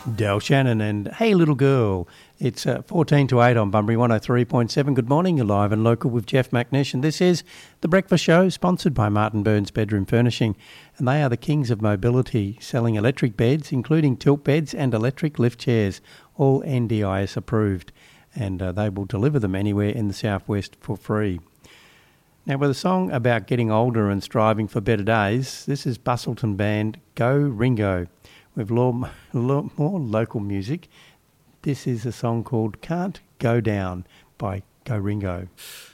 Del Shannon and Hey Little Girl. It's 14 to 8 on Bunbury 103.7. Good morning, you're live and local with Jeff McNish, and this is The Breakfast Show, sponsored by Martin Burns Bedroom Furnishing, and they are the kings of mobility, selling electric beds, including tilt beds and electric lift chairs, all NDIS approved, and they will deliver them anywhere in the southwest for free. Now, with a song about getting older and striving for better days, this is Bustleton Band, Go Ringo. With more local music, this is a song called Can't Go Down by Go Ringo.